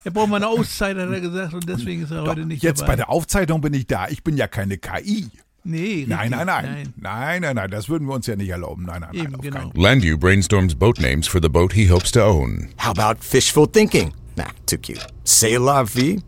Er braucht mal eine Auszeit, hat er gesagt, und deswegen ist er heute nicht Jetzt dabei. bei der Aufzeichnung bin ich da. Ich bin ja keine KI. Nee, Nein, richtig, das würden wir uns ja nicht erlauben. Nein, Eben, auf genau. keinen. Landu brainstorms boat names for the boat he hopes to own. How about fishful thinking? Nah, too cute. C'est la vie?